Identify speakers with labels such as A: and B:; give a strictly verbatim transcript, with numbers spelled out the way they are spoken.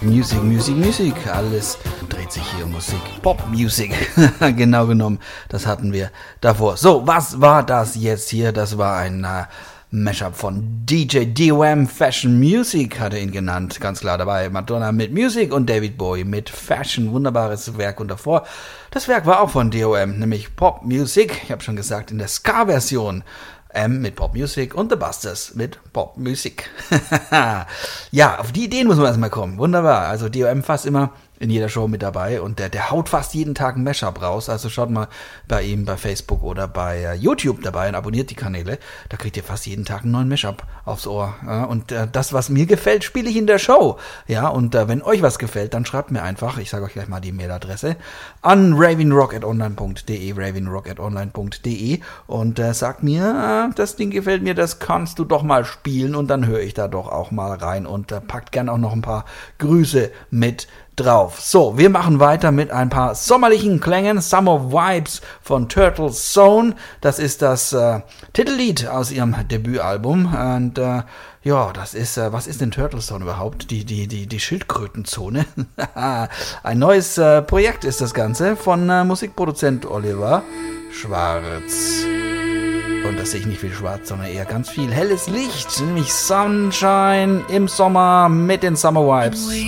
A: Music, Music, Music. Alles dreht sich hier um Musik. Pop-Music. Genau genommen. Das hatten wir davor. So, was war das jetzt hier? Das war ein äh, Mashup von D J D O M. Fashion Music hat er ihn genannt. Ganz klar dabei. Madonna mit Music und David Bowie mit Fashion. Wunderbares Werk. Und davor, das Werk war auch von D O M, nämlich Pop Music. Ich habe schon gesagt, in der Ska-Version. M mit Pop Music und The Busters mit Pop Music. Ja, auf die Ideen muss man erstmal kommen. Wunderbar. Also D O M fast immer in jeder Show mit dabei und der, der haut fast jeden Tag ein Mashup raus. Also schaut mal bei ihm bei Facebook oder bei uh, YouTube dabei und abonniert die Kanäle. Da kriegt ihr fast jeden Tag einen neuen Mashup aufs Ohr. Ja, und uh, das, was mir gefällt, spiele ich in der Show. Ja, und uh, wenn euch was gefällt, dann schreibt mir einfach, ich sage euch gleich mal die Mailadresse, an ravenrock at online punkt de, ravenrock at online punkt de und uh, sagt mir, uh, das Ding gefällt mir, das kannst du doch mal spielen und dann höre ich da doch auch mal rein und uh, packt gern auch noch ein paar Grüße mit drauf. So, wir machen weiter mit ein paar sommerlichen Klängen. Summer Vibes von Turtle Zone. Das ist das äh, Titellied aus ihrem Debütalbum. Und äh, ja, das ist, äh, was ist denn Turtle Zone überhaupt? Die, die, die, die Schildkrötenzone. Ein neues äh, Projekt ist das Ganze von äh, Musikproduzent Oliver Schwarz. Und das sehe ich nicht viel schwarz, sondern eher ganz viel helles Licht. Nämlich Sunshine im Sommer mit den Summer Vibes.